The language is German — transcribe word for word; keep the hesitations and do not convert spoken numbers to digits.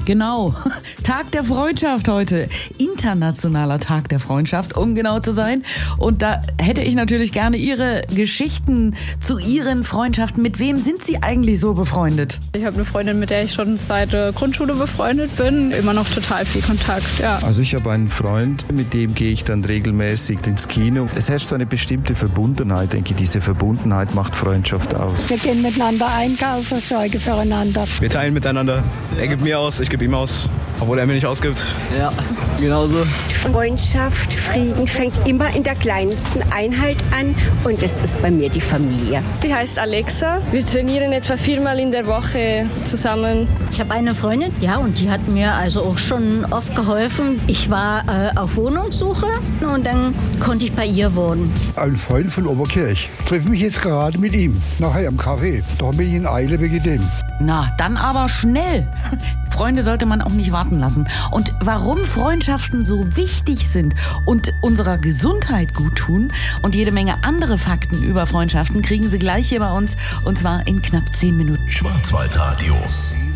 Genau, Tag der Freundschaft heute. Internationaler Tag der Freundschaft, um genau zu sein. Und da hätte ich natürlich gerne Ihre Geschichten zu Ihren Freundschaften. Mit wem sind Sie eigentlich so befreundet? Ich habe eine Freundin, mit der ich schon seit der Grundschule befreundet bin. Immer noch total viel Kontakt, ja. Also ich habe einen Freund, mit dem gehe ich dann regelmäßig ins Kino. Es herrscht so eine bestimmte Verbundenheit, denke ich. Diese Verbundenheit macht Freundschaft aus. Wir gehen miteinander einkaufen, sorgen füreinander. Wir teilen miteinander. Er gibt mir aus, ich gebe ihm aus, obwohl er mir nicht ausgibt. Ja, genauso. Freundschaft, Frieden fängt immer in der kleinsten Einheit an und das ist bei mir die Familie. Die heißt Alexa. Wir trainieren etwa viermal in der Woche zusammen. Ich habe eine Freundin, ja, und die hat mir also auch schon oft geholfen. Ich war äh, auf Wohnungssuche und dann konnte ich bei ihr wohnen. Ein Freund von Oberkirch. Ich treffe mich jetzt gerade mit ihm, nachher am Café. Da bin ich in Eile wegen dem. Na, dann aber schnell. Freunde sollte man auch nicht warten lassen. Und warum Freundschaften so wichtig sind und unserer Gesundheit gut tun und jede Menge andere Fakten über Freundschaften kriegen Sie gleich hier bei uns, und zwar in knapp zehn Minuten. Schwarzwaldradio.